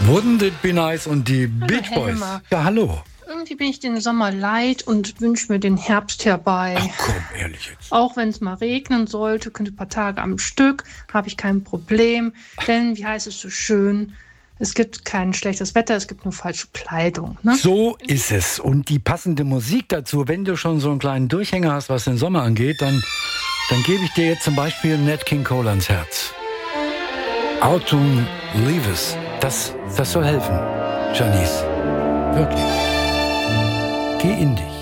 Wouldn't it be nice und die Beach Boys. Helmer. Ja, hallo. Irgendwie bin ich den Sommer leid und wünsche mir den Herbst herbei. Ach komm, ehrlich jetzt. Auch wenn es mal regnen sollte, könnte ein paar Tage am Stück, habe ich kein Problem. Denn, wie heißt es so schön, es gibt kein schlechtes Wetter, es gibt nur falsche Kleidung. Ne? So ist es. Und die passende Musik dazu, wenn du schon so einen kleinen Durchhänger hast, was den Sommer angeht, dann gebe ich dir jetzt zum Beispiel Nat King Cole ans Herz. Autumn Leaves. Das soll helfen, Janice. Wirklich. Geh in dich.